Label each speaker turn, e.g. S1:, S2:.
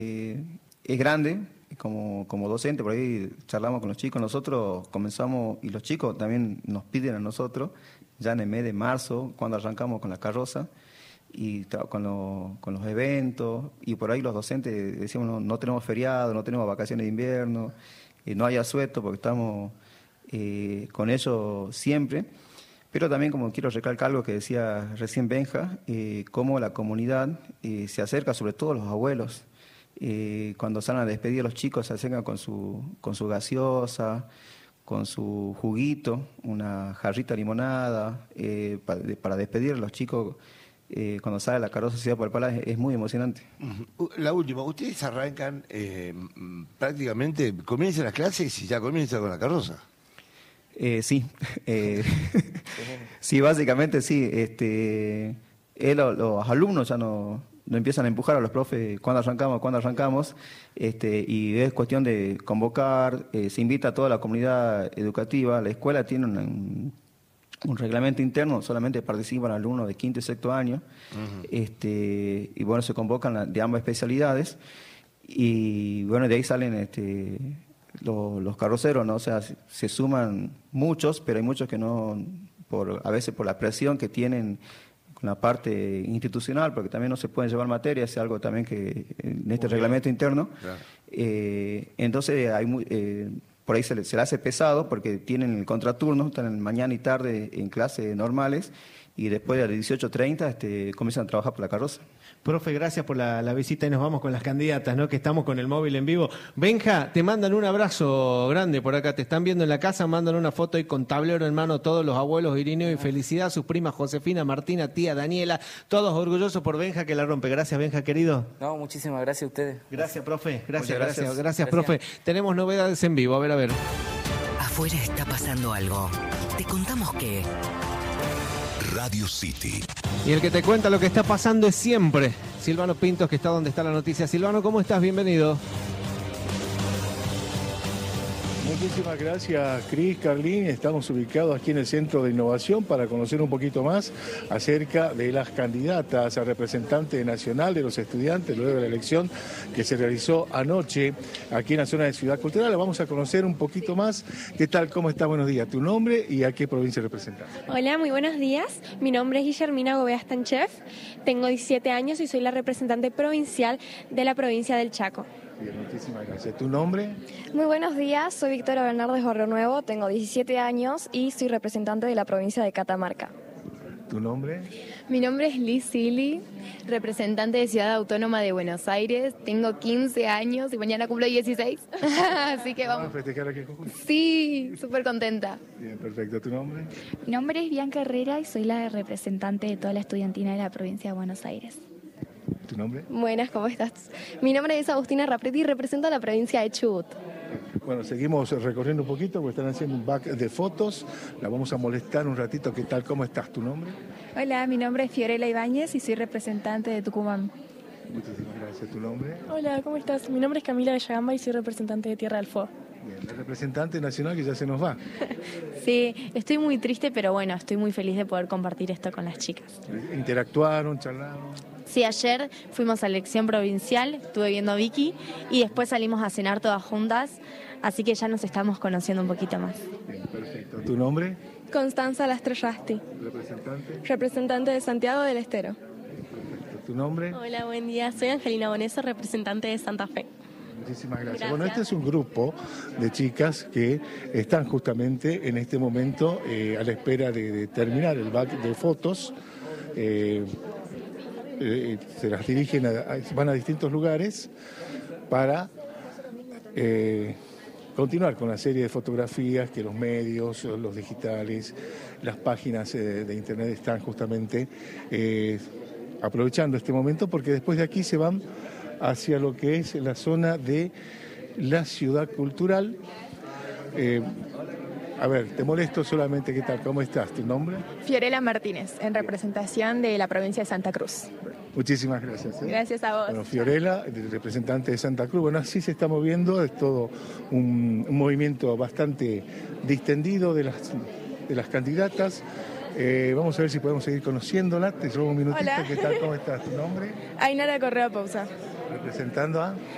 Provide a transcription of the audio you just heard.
S1: Es grande, como docente, por ahí charlamos con los chicos, nosotros comenzamos, y los chicos también nos piden a nosotros, ya en el mes de marzo, cuando arrancamos con la carroza, y con los eventos, y por ahí los docentes decimos, no tenemos feriado, no tenemos vacaciones de invierno, no hay asueto porque estamos con ellos siempre. Pero también, como quiero recalcar algo que decía recién Benja, cómo la comunidad se acerca, sobre todo los abuelos. Cuando salen a despedir a los chicos, se acercan con su gaseosa, con su juguito, una jarrita de limonada, para despedir a los chicos. Cuando sale la carroza Ciudad por el Pala es muy emocionante.
S2: La última, ustedes arrancan prácticamente, comienzan las clases y ya comienzan con la carroza.
S1: Sí, sí, básicamente sí. Los alumnos ya no empiezan a empujar a los profes cuando arrancamos, y es cuestión de convocar, se invita a toda la comunidad educativa. La escuela tiene un reglamento interno, solamente participan alumnos de quinto y sexto año, y bueno, se convocan de ambas especialidades, y bueno, de ahí salen los carroceros, ¿no? O sea, se suman muchos, pero hay muchos que no, a veces por la presión que tienen con la parte institucional, porque también no se pueden llevar materias, es algo también que en este reglamento interno, claro. Entonces por ahí se le hace pesado porque tienen el contraturno, están mañana y tarde en clases normales, y después de las 18:30 comienzan a trabajar por la carroza.
S3: Profe, gracias por la visita y nos vamos con las candidatas, ¿no? Que estamos con el móvil en vivo. Benja, te mandan un abrazo grande por acá, te están viendo en la casa, mandan una foto ahí con tablero en mano todos los abuelos, Irineo y felicidad, sus primas Josefina, Martina, tía Daniela, todos orgullosos por Benja que la rompe. Gracias, Benja, querido.
S4: No, muchísimas gracias a ustedes.
S3: Gracias, profe. Gracias, profe. Tenemos novedades en vivo, a ver.
S5: Afuera está pasando algo. Te contamos que...
S6: Radio City.
S3: Y el que te cuenta lo que está pasando es siempre Silvano Pintos, que está donde está la noticia. Silvano, ¿cómo estás? Bienvenido.
S7: Muchísimas gracias, Cris, Carlín. Estamos ubicados aquí en el Centro de Innovación para conocer un poquito más acerca de las candidatas a representante nacional de los estudiantes luego de la elección que se realizó anoche aquí en la zona de Ciudad Cultural. Vamos a conocer un poquito más. ¿Qué tal? ¿Cómo está? Buenos días. ¿Tu nombre y a qué provincia representas?
S8: Hola, muy buenos días. Mi nombre es Guillermina Gobea Stanchef. Tengo 17 años y soy la representante provincial de la provincia del Chaco.
S7: Bien, muchísimas gracias. ¿Tu nombre?
S9: Muy buenos días, soy Victoria Bernardes Barrio Nuevo, tengo 17 años y soy representante de la provincia de Catamarca.
S7: ¿Tu nombre?
S10: Mi nombre es Liz Silly, representante de Ciudad Autónoma de Buenos Aires, tengo 15 años y mañana cumplo 16, así que vamos.
S7: ¿Vamos a festejar aquí en conjunto?
S10: Sí, súper contenta.
S7: Bien, perfecto. ¿Tu nombre?
S11: Mi nombre es Bianca Herrera y soy la representante de toda la estudiantina de la provincia de Buenos Aires.
S7: ¿Tu nombre?
S8: Buenas, ¿cómo estás? Mi nombre es Agustina Rapretti y represento a la provincia de Chubut.
S7: Bueno, seguimos recorriendo un poquito porque están haciendo un back de fotos. La vamos a molestar un ratito. ¿Qué tal? ¿Cómo estás? ¿Tu nombre?
S12: Hola, mi nombre es Fiorella Ibáñez y soy representante de Tucumán.
S7: Muchísimas gracias. ¿Tu nombre?
S12: Hola, ¿cómo estás? Mi nombre es Camila Villagamba y soy representante de Tierra del Fuego.
S7: Bien, la representante nacional que ya se nos va.
S12: Sí, estoy muy triste, pero bueno, estoy muy feliz de poder compartir esto con las chicas.
S7: ¿Interactuaron, charlaron?
S12: Sí, ayer fuimos a la elección provincial, estuve viendo a Vicky y después salimos a cenar todas juntas, así que ya nos estamos conociendo un poquito más.
S7: Bien, perfecto. ¿Tu nombre?
S8: Constanza Lastroyasti.
S7: ¿Representante?
S8: Representante de Santiago del Estero.
S7: Perfecto. ¿Tu nombre?
S13: Hola, buen día. Soy Angelina Boneso, representante de Santa Fe.
S7: Muchísimas gracias. Bueno, este es un grupo de chicas que están justamente en este momento a la espera de terminar el back de fotos. Se las dirigen, van a distintos lugares para continuar con la serie de fotografías que los medios, los digitales, las páginas de internet están justamente aprovechando este momento, porque después de aquí se van hacia lo que es la zona de la Ciudad Cultural. A ver, te molesto solamente, ¿qué tal? ¿Cómo estás? ¿Tu nombre?
S14: Fiorella Martínez, en representación de la provincia de Santa Cruz.
S7: Muchísimas gracias.
S14: Gracias a vos.
S7: Bueno, Fiorella, representante de Santa Cruz. Bueno, así se está moviendo, es todo un movimiento bastante distendido de las candidatas. Vamos a ver si podemos seguir conociéndola. Te robo un minutito.
S14: Hola.
S7: ¿Qué tal? ¿Cómo estás? ¿Tu nombre?
S14: Ainara Correa Pausa.
S7: Representando a...